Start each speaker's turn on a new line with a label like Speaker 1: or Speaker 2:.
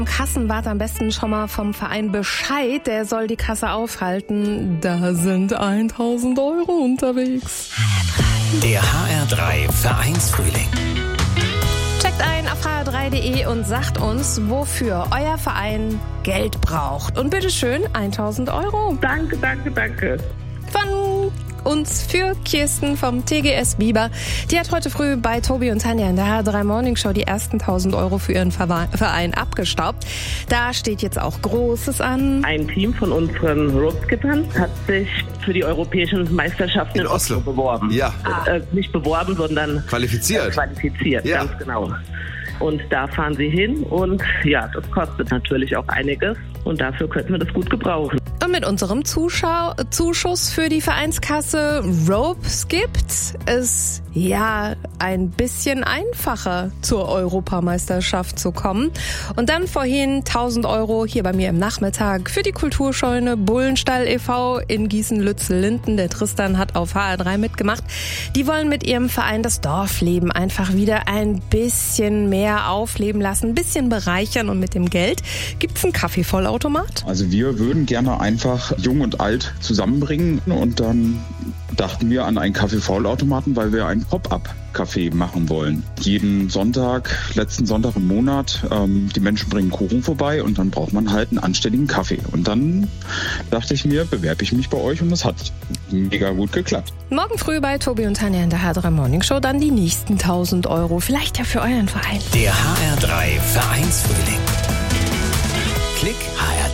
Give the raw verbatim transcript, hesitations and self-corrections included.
Speaker 1: Kassenwart am besten schon mal vom Verein Bescheid, der soll die Kasse aufhalten. Da sind tausend Euro unterwegs.
Speaker 2: Der H R drei Vereinsfrühling.
Speaker 1: Checkt ein auf h r drei punkt d e und sagt uns, wofür euer Verein Geld braucht. Und bitteschön, tausend Euro.
Speaker 3: Danke, danke, danke.
Speaker 1: Von uns für Kirsten vom T G S Bieber. Die hat heute früh bei Tobi und Tanja in der H R drei Morning Show die ersten tausend Euro für ihren Verein abgestaubt. Da steht jetzt auch Großes an.
Speaker 3: Ein Team von unseren Roadskippern hat sich für die europäischen Meisterschaften in, in Oslo. Oslo beworben.
Speaker 4: Ja.
Speaker 3: Äh, nicht beworben, sondern
Speaker 4: qualifiziert.
Speaker 3: Äh, qualifiziert,
Speaker 4: ja.
Speaker 3: Ganz genau. Und da fahren sie hin und ja, das kostet natürlich auch einiges und dafür könnten wir das gut gebrauchen.
Speaker 1: Und mit unserem Zuschau- Zuschuss für die Vereinskasse Rope gibt es ja ein bisschen einfacher zur Europameisterschaft zu kommen. Und dann vorhin tausend Euro hier bei mir im Nachmittag für die Kulturscheune Bullenstall e V in Gießen-Lützel-Linden. Der Tristan hat auf H R drei mitgemacht. Die wollen mit ihrem Verein das Dorfleben einfach wieder ein bisschen mehr aufleben lassen, ein bisschen bereichern und mit dem Geld gibt's einen Kaffeevollautomat.
Speaker 5: Also wir würden gerne einfach Jung und Alt zusammenbringen und dann dachten wir an einen Kaffeevollautomaten, weil wir ein Pop-up-Café machen wollen. Jeden Sonntag, letzten Sonntag im Monat, ähm, die Menschen bringen Kuchen vorbei und dann braucht man halt einen anständigen Kaffee. Und dann dachte ich mir, bewerbe ich mich bei euch und es hat mega gut geklappt.
Speaker 1: Morgen früh bei Tobi und Tanja in der H R drei Morning Show dann die nächsten tausend Euro. Vielleicht ja für euren Verein.
Speaker 2: Der H R drei Vereinsfrühling. Klick H R